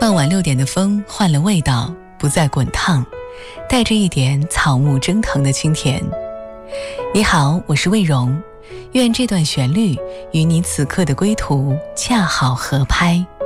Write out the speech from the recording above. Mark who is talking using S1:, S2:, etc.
S1: 傍晚6点的风换了味道，不再滚烫，带着一点草木蒸腾的清甜。你好，我是魏荣，愿这段旋律与你此刻的归途恰好合拍。